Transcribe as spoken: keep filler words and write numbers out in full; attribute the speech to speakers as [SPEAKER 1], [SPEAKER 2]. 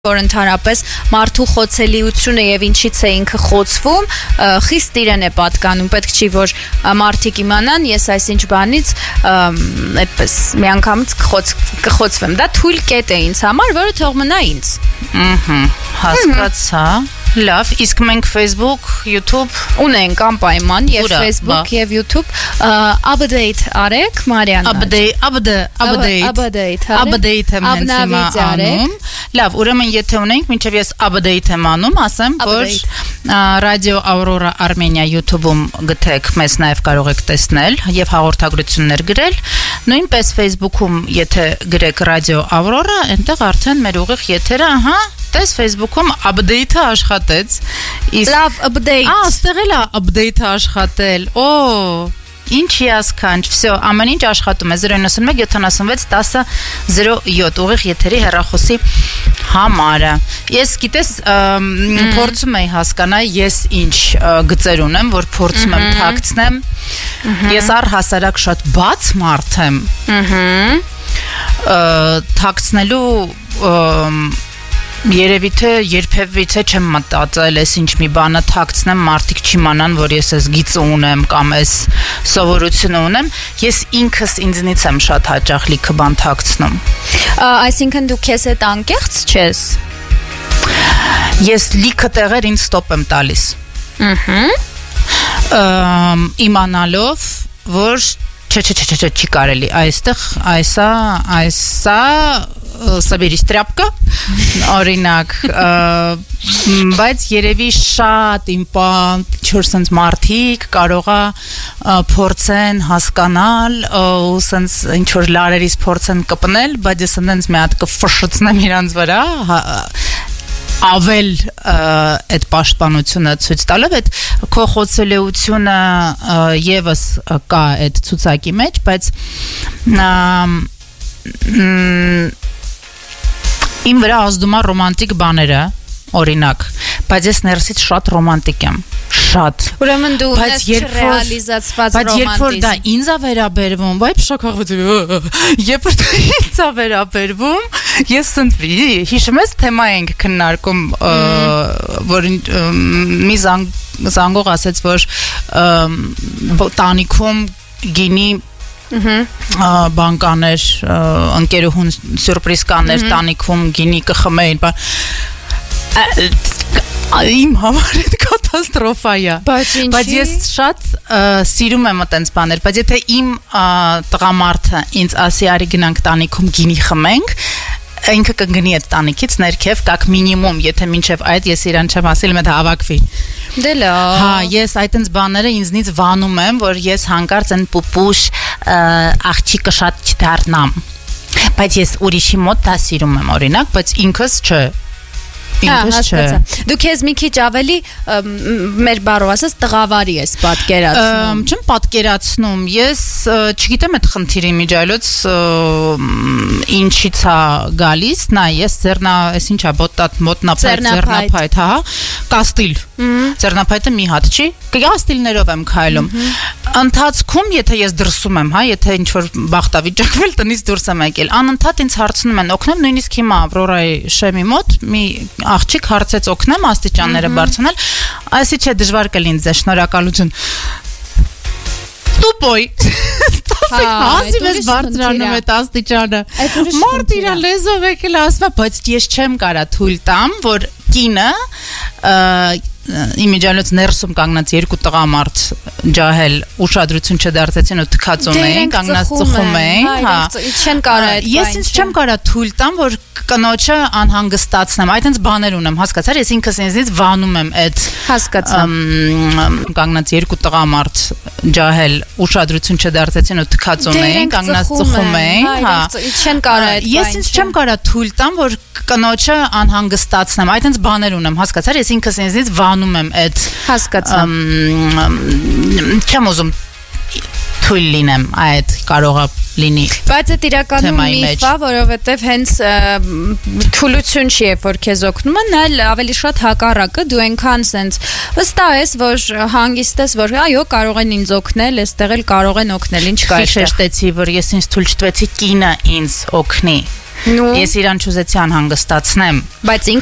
[SPEAKER 1] որ ընդհանրապես մարդու խոցելիությունը եւ ինչից է ինքը խոցվում, խիստ իրեն է պատկանում, պետք չի որ մարդիկ իմանան, ես այսինչ բանից այդպես միանգամից կխոցվեմ, դա թույլ կետ է ինձ համար, որը թող մնա ինձ։
[SPEAKER 2] Ահա, հասկացա։ Լավ, իսկ մենք Facebook, YouTube
[SPEAKER 1] ունենք անպայման եւ Facebook եւ YouTube update արեք Մարիանա։
[SPEAKER 2] Update, update, update, update եմ հենց անում։ Լավ, ուրեմն եթե ունենք, մինչև ես update եմ անում, ասեմ, որ Radio Aurora Armenia YouTube-ում գտեք, մեզ նաև կարող եք տեսնել եւ հաղորդագրություններ գրել։ Նույնպես Facebook-ում, եթե գրեք Radio Aurora, այնտեղ արդեն մեր ուղիղ եթերը, ահա, տես Facebook-ում update-ը աշխատեց։
[SPEAKER 1] Լավ, update։
[SPEAKER 2] Ահա, ստեղ էլ է update-ը աշխատել։ Օ, ինչի ասքանչ, всё, ամեն ինչ աշխատում է zero nine one seven seven six one zero zero seven ուղիղ եթերի հեռախոսի համարը։ Ես գիտես փորձում եի հասկանալ ես ինչ գծեր ունեմ, որ փորձում եմ թաքցնեմ։ Ես առհասարակ շատ բաց մարդ եմ։ Թաքցնելու Երևի թե երբևիցե չեմ մտածել ես ինչ մի բանը թաքցնեմ մարդիկ չիմանան որ ես ես գիծը ունեմ կամ ես սովորությունը ունեմ ես ինքս ինձնից եմ շատ հաճախ լիքը բան թաքցնում
[SPEAKER 1] Այսինքն դու քեզ հետ անկեղծ չես
[SPEAKER 2] Ես լիքը տեղեր ինձ ստոպ եմ տալիս Իմանալով որ չէ չէ չէ չի կարելի այստեղ այսա այսա Սաբերիս տրապկա օրինակ բայց երևի շատ իմպան չորսենց մարդիկ կարողա փորձեն հասկանալ ու սենց ինչ որ լարերից փորձեն կպնել բայց ես այնց մի հատ կֆշշցնեմ իրանց վրա ավել այդ պաշտպանությունը ցույց տալով այդ քո խոցելիությունը եւս կա այդ ցուցակի մեջ բայց Իմ վրա ազդում է ռոմանտիկ բաները, օրինակ, բայց ես ներսից շատ ռոմանտիկ եմ, շատ։
[SPEAKER 1] Ուրեմն դու ունես չռեալիզացված ռոմանտիզմ։
[SPEAKER 2] Բայց երբ որ դա ինձ է վերաբերվում, վայ փշակախություն, երբ որ դա ինձ է վերաբերվում, ես սնվի, հիշում ես թեմա ենք քննարկում, որ մի զանգող ասեց, որ տանիքում գինի բանկաներ ընկերուհուն սյուրպրիզ կաներ տանիքում գինի կխմեին իմ համար այդ կատաստրոֆա է բայց ես շատ սիրում եմ այդպես բաներ բայց եթե իմ տղամարդը ինձ ասի արի գնանք տանիքում գինի խմենք ինքը կգնի այդ տանիքից ներքև կակ մինիմում եթե մինչև այդ ես իրան չեմ ասել մեծ հավաքվի
[SPEAKER 1] Դե լավ
[SPEAKER 2] Հա ես այդտենց բաները ինձնից վանում եմ որ ես հանկարծ են պուպուշ աղջիկը շատ չդառնամ բայց ես ուրիշի մոտ դա սիրում եմ օրինակ բայց ինքս չէ Ինքս չէ
[SPEAKER 1] Դու քեզ մի քիչ ավելի մեր բառով ասած տղավարի ես պատկերացնում
[SPEAKER 2] Չեմ պատկերացնում ես չգիտեմ այդ խնդիրի միջայլոց ինչից է գալիս նա ես ձեռնա այս ինչա բոտատ մոտնապայտ ձեռնապայտ հա կաստիլ ձեռնապայտը մի հատ չի կաստիլներով եմ քայլում Ընթացքում եթե ես դրսում եմ հա եթե ինչ որ բախտավիճակվել տնից դուրս եմ եկել անընդհատ ինձ հարցնում են օգնեմ նույնիսկ հիմա Ավրորայի շեմի մոտ մի աղջիկ հարցեց օգնեմ աստիճանները բարձրանալ այսի չէ դժվար կլինի ձեզ շնորհակալություն տուպոյ Հազիվ ես բարձրանում այդ աստիճանը մարդ իրա լեզով եկել ասվա բայց ես չեմ կարա թույլ տամ որ կինը իմիջիալոց ներսում կանգնած երկու տղամարդ ջահել ուշադրություն չդարձեցին ու թքած ունեին կանգնած ծխում էին հա
[SPEAKER 1] չեն կարա այդ
[SPEAKER 2] ես ինձ չեմ կարա թույլ տամ որ կնոջը անհանգստացնեմ այդտենց բաներ ունեմ հասկացար ես ինքս ինձնից վանում եմ այդ
[SPEAKER 1] հասկացա
[SPEAKER 2] կանգնած երկու տղամարդ ջահել ուշադրություն չդարձեցին ու թքած ունեին կանգնած ծխում էին հա
[SPEAKER 1] չեն կարա այդ
[SPEAKER 2] ես ինձ չեմ կարա թույլ տամ որ կնոջը անհանգստացնեմ այդտենց բաներ ունեմ հասկացար ես ինքս ինձնից վանում եմ այդ
[SPEAKER 1] հասկացա
[SPEAKER 2] չեմ ուզում թույլ լինեմ այդ կարողա լինի
[SPEAKER 1] բայց այդ իրականում միֆ է որովհետև հենց թուլություն չի երբ որ քեզ օգնում են այլ ավելի շատ հակառակը դու այնքան սենց վստահ ես որ հանգիստ ես որ այո կարող են ինձ օգնել այստեղ էլ կարող են օգնել ինչ կա այստեղ
[SPEAKER 2] շեշտեցի որ ես ինձ թույլ չտվեցի կինը ինձ օգնի
[SPEAKER 1] Նու։
[SPEAKER 2] Ես իրան չուզեցի անհանգստացնեմ,
[SPEAKER 1] Բայց